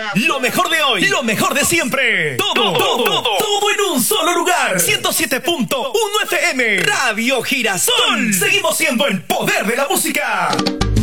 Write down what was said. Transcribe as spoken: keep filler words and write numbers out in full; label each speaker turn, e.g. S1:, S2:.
S1: Lo mejor de hoy, lo mejor de siempre. Todo, todo, todo, todo en un solo lugar. ciento siete punto uno F M. Radio Girasol. Seguimos siendo el poder de la música.